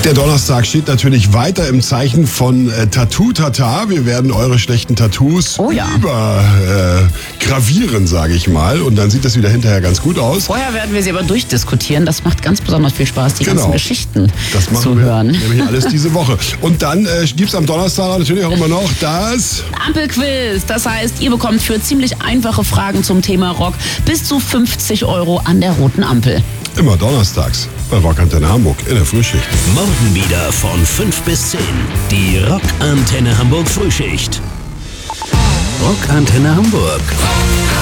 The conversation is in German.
Der Donnerstag steht natürlich weiter im Zeichen von Tattoo-Tata. Wir werden eure schlechten Tattoos gravieren, sage ich mal. Und dann sieht das wieder hinterher ganz gut aus. Vorher werden wir sie aber durchdiskutieren. Das macht ganz besonders viel Spaß, die ganzen Geschichten das machen zu wir hören. Nämlich alles diese Woche. Und dann gibt's am Donnerstag natürlich auch immer noch das Ampelquiz. Das heißt, ihr bekommt für ziemlich einfache Fragen zum Thema Rock bis zu 50 € an der roten Ampel. Immer donnerstags bei Rockantenne Hamburg in der Frühschicht. Morgen wieder von 5 bis 10. Die Rockantenne Hamburg Frühschicht. Rockantenne Hamburg.